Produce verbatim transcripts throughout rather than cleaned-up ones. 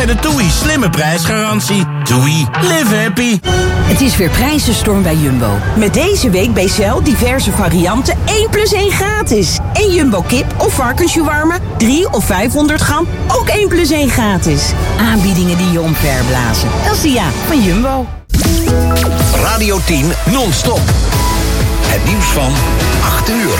Dankzij de TUI slimme prijsgarantie. TUI, live happy. Het is weer prijzenstorm bij Jumbo. Met deze week bij Shell diverse varianten één plus één gratis. En Jumbo kip of varkensjewarma, drie of vijfhonderd gram, ook één plus één gratis. Aanbiedingen die je omverblazen. Elsia van Jumbo. Radio tien non-stop. Het nieuws van acht uur.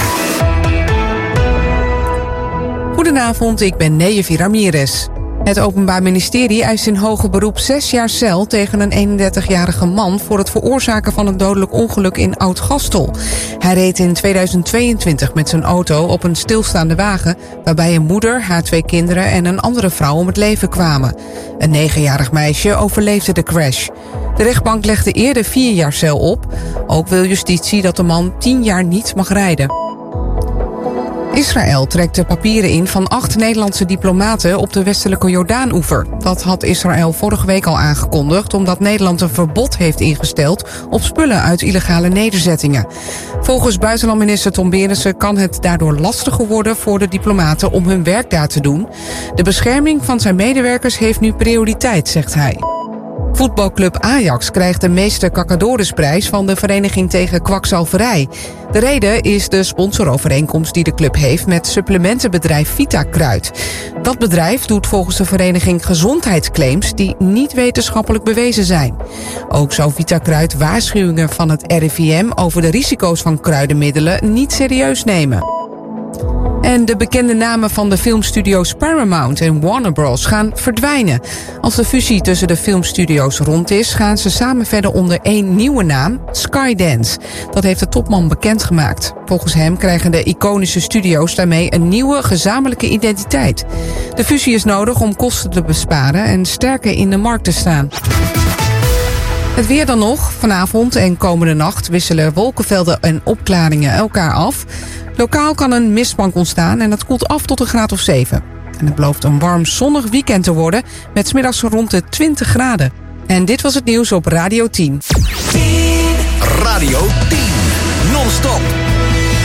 Goedenavond, ik ben Nejevi Ramirez. Het Openbaar Ministerie eist in hoger beroep zes jaar cel tegen een eenendertigjarige man voor het veroorzaken van een dodelijk ongeluk in Oud-Gastel. Hij reed in tweeduizend tweeëntwintig met zijn auto op een stilstaande wagen, waarbij een moeder, haar twee kinderen en een andere vrouw om het leven kwamen. Een negenjarig meisje overleefde de crash. De rechtbank legde eerder vier jaar cel op. Ook wil justitie dat de man tien jaar niet mag rijden. Israël trekt de papieren in van acht Nederlandse diplomaten op de westelijke Jordaan-oever. Dat had Israël vorige week al aangekondigd, omdat Nederland een verbod heeft ingesteld op spullen uit illegale nederzettingen. Volgens buitenlandminister Tom Berendsen kan het daardoor lastiger worden voor de diplomaten om hun werk daar te doen. De bescherming van zijn medewerkers heeft nu prioriteit, zegt hij. Voetbalclub Ajax krijgt de meeste Kakadorisprijs van de Vereniging tegen Kwakzalverij. De reden is de sponsorovereenkomst die de club heeft met supplementenbedrijf Vitakruid. Dat bedrijf doet volgens de vereniging gezondheidsclaims die niet wetenschappelijk bewezen zijn. Ook zou Vitakruid waarschuwingen van het R I V M over de risico's van kruidenmiddelen niet serieus nemen. En de bekende namen van de filmstudio's Paramount en Warner Bros. Gaan verdwijnen. Als de fusie tussen de filmstudio's rond is, gaan ze samen verder onder één nieuwe naam, Skydance. Dat heeft de topman bekendgemaakt. Volgens hem krijgen de iconische studio's daarmee een nieuwe gezamenlijke identiteit. De fusie is nodig om kosten te besparen en sterker in de markt te staan. Het weer dan nog. Vanavond en komende nacht wisselen wolkenvelden en opklaringen elkaar af. Lokaal kan een mistbank ontstaan en het koelt af tot een graad of zeven. En het belooft een warm zonnig weekend te worden met 's middags rond de twintig graden. En dit was het nieuws op Radio tien. Radio tien non-stop.